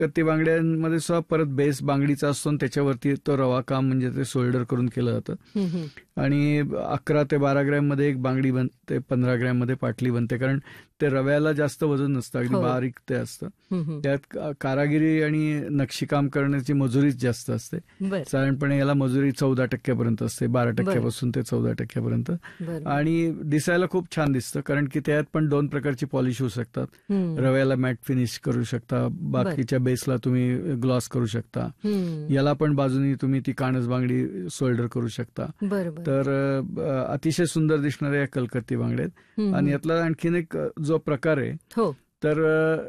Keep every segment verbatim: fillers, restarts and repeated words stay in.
कत्ती बांगड्यांमध्ये सुद्धा परत बेस बांगडीचा असतो आणि त्याच्यावरती तो रवा काम म्हणजे ते सोल्डर करून केलं जातं. आणि अकरा ते बारा ग्रॅम मध्ये एक बांगडी बनते, पंधरा ग्रॅम मध्ये पाटली बनते, कारण ते रव्याला जास्त वजन नसतं, अगदी बारीक ते असतं. त्यात कारागिरी आणि नक्षीकाम करण्याची मजुरीच जास्त असते. साधारणपणे याला मजुरी चौदा टक्क्यापर्यंत असते, बारा टक्क्यापासून ते चौदा टक्क्यापर्यंत. आणि दिसायला खूप छान दिसतं, कारण की त्यात पण दोन प्रकारची पॉलिश होऊ शकतात. रव्याला मॅट फिनिश करू शकता, बाकीच्या बेसला तुम्ही ग्लॉस करू शकता, याला पण बाजूनी तुम्ही ती काणस बांगडी सोल्डर करू शकता. तर अतिशय सुंदर दिसणाऱ्या या कलकत्ती बांगड्या. आणि यातला आणखीन एक जो प्रकार आहे तर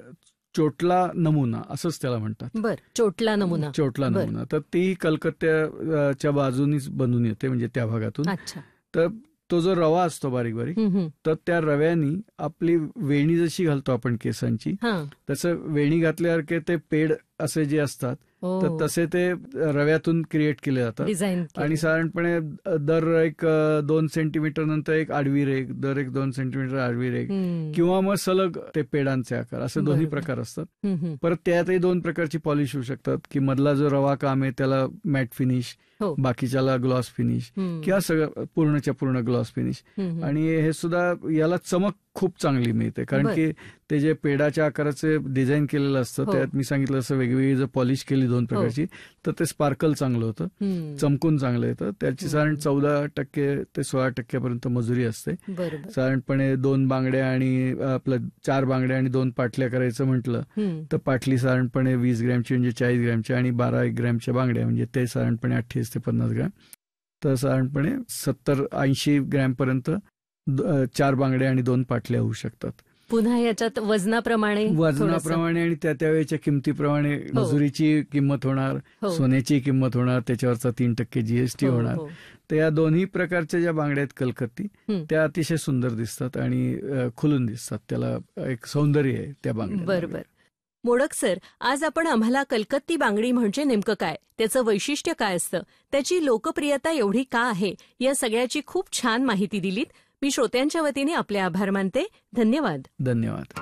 चोटला नमुना असंच त्याला म्हणतात. बर, चोटला नमुना. चोटला नमुना तर ती कलकत्त्याच्या बाजूनीच बनून येते, म्हणजे त्या भागातून. तर तो जो रवा असतो बारीक बारीक, तर त्या रव्यानी आपली वेणी जशी घालतो आपण केसांची, तसं वेणी घातल्यासारखे ते पेड असे जे असतात तर तसे ते रव्यातून क्रिएट केले जातात. आणि साधारणपणे दर एक दोन सेंटीमीटर नंतर एक आडवी रेघ, दर एक दोन सेंटीमीटर आडवी रेघ, किंवा मग सलग ते पेडांचे आकार, असे दोन्ही प्रकार असतात. परत त्यातही दोन प्रकारची पॉलिश होऊ शकतात, की मधला जो रवा काम आहे त्याला मॅट फिनिश, बाकीच्याला ग्लॉस फिनिश, किंवा सगळं पूर्णच्या पूर्ण ग्लॉस फिनिश. आणि हे सुद्धा याला चमक खूप चांगली मिळते, कारण की ते जे पेडाच्या आकाराचे डिझाईन केलेलं असतं त्यात मी सांगितलं असं वेगवेगळी जर पॉलिश केली दोन प्रकारची तर ते स्पार्कल चांगलं होतं, चमकून चांगलं येतं. त्याची साधारण चौदा टक्के ते सोळा टक्क्यापर्यंत मजुरी असते. साधारणपणे दोन बांगड्या आणि आपलं चार बांगड्या आणि दोन पाटल्या करायचं म्हटलं तर पाटली साधारणपणे वीस ग्रॅमची म्हणजे चाळीस ग्रॅमची, आणि बारा एक ग्रॅमच्या बांगड्या म्हणजे ते साधारणपणे अठ्ठावीस ते पन्नास ग्रॅम. तर साधारणपणे सत्तर ऐंशी ग्रॅम पर्यंत चार बांगड्या आणि दोन पाटल्या होऊ शकतात. पुन्हा याच्यात वजनाप्रमाणे वजनाप्रमाणे आणि त्या त्यावेळेच्या किमतीप्रमाणे मजुरीची किंमत होणार, सोन्याची किंमत होणार, त्याच्यावरचा तीन टक्के जीएसटी होणार. तर या दोन्ही प्रकारच्या ज्या बांगड्या आहेत कलकत्ती, त्या अतिशय सुंदर दिसतात आणि खुलून दिसतात, त्याला एक सौंदर्य आहे त्या बांगड्या. बरोबर. मोडक सर, आज आपण आम्हाला कलकत्ती बांगडी म्हणजे नेमकं काय, त्याचं वैशिष्ट्य काय असतं, त्याची लोकप्रियता एवढी का आहे, या सगळ्याची खूप छान माहिती दिलीत. मी श्रोत्यांच्या वतीने आपले आभार मानते. धन्यवाद. धन्यवाद.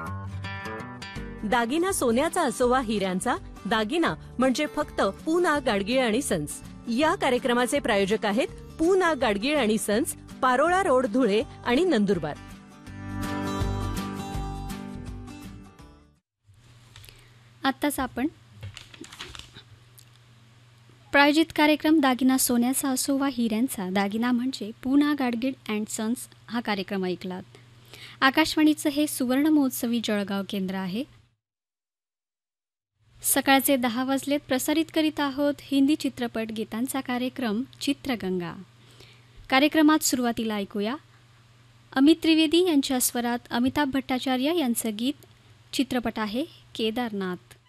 दागिना सोन्याचा असो वा हिऱ्यांचा, दागिना म्हणजे फक्त पूना गाडगीळ आणि सन्स. या कार्यक्रमाचे प्रायोजक आहेत पूना गाडगीळ आणि सन्स, पारोळा रोड, धुळे आणि नंदुरबार. आत्ताच आपण प्रायोजित कार्यक्रम दागिना सोन्याचा असो वा हिऱ्यांचा, दागिना म्हणजे पूना गाडगीळ अँड सन्स हा कार्यक्रम ऐकलात. आकाशवाणीचं हे सुवर्ण महोत्सवी जळगाव केंद्र आहे. सकाळचे दहा वाजलेत. प्रसारित करीत आहोत हिंदी चित्रपट गीतांचा कार्यक्रम चित्रगंगा. कार्यक्रमात सुरुवातीला ऐकूया अमित त्रिवेदी यांच्या स्वरात अमिताभ भट्टाचार्य यांचं गीत. चित्रपट आहे केदारनाथ.